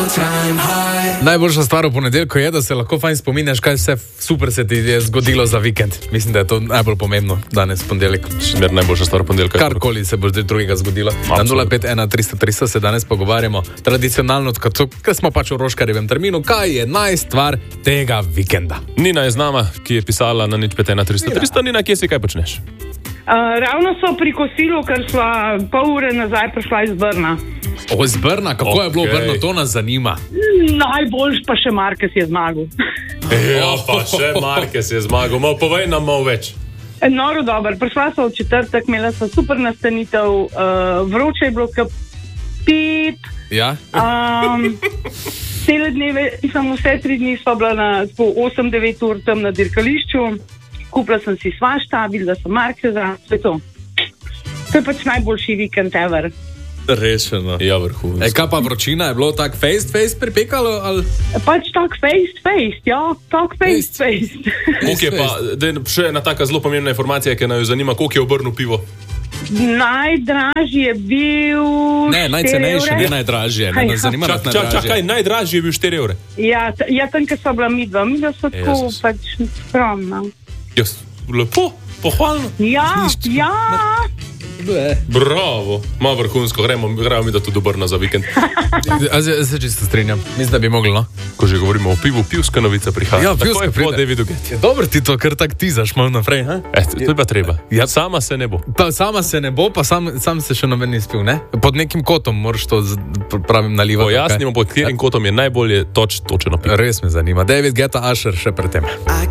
Najboljša stvar v ponedeljku je, da se lahko fajn spominjaš, kaj vse super se ti je zgodilo za vikend. Mislim, da je to najbolj pomembno danes, ponedeljek. Šmer najboljša stvar v ponedeljku. Karkoli se bo zdaj drugega zgodilo. Na 051 se danes pogovarjamo tradicionalno, ker smo pač v Roškarjevem terminu, kaj je najstvar tega vikenda. Nina je z nama, ki je pisala na 051 Nina, kje si, kaj počneš? Ravno so pri kosilu, ker sva pol ure nazaj prišla iz Brna. Iz Brna? Kako je bilo v Brnu? To nas zanima. Najboljš pa še Markes je zmagal. Ja, pa še Markes je zmagal. Povej nam malo več. Noro dober. Prišla sva v četrtek, imela sva super nastanitev, vroče je bilo kapit. Ja? Cele dneve, vse 3 dni sva bila na 8-9 ur tam na dirkališču. Kupila sem si svašta, videla sem Markeza, vse to. To je pač najboljši vikend ever. Rešeno. Ja, vrhunsko. Kaj pa vročina? Je bilo tak face pripekalo? Ali? Pač tak face, ja. Tak face. Koliko je pa, še ena taka zelo pomembna informacija, ki nas zanima, koliko je v Brnu pivo? Najdražji je bil 4 evre. Najcenejši, ne najdražje. Ne zanima nas najdražje. Čakaj, najdražji je bil 4 evre? Ja, tam, ker so bila midva so tako pač skromna. Jaz, lepo, pohvalno. Ja. Bravo, malo vrhunsko, gremo mi da tudi do Brna za vikend. Se čisto strinjam, mislim, da bi mogli, no? Ko že govorimo o pivu, pivska novica prihaja. Ja, pivska pride. Po Davidu Guetti. Dobro ti to, ker tak tizaš malo naprej, ha? To je pa treba. Ja. Sama se ne bo. Pa sama se ne bo, pa sam se še noben ni spil, ne? Pod nekim kotom moraš to pravim nalivati. Pojasnimo, pod katerim kotom je najbolje točeno pivo. Res me zanima. David Guetta, Usher še pred tem.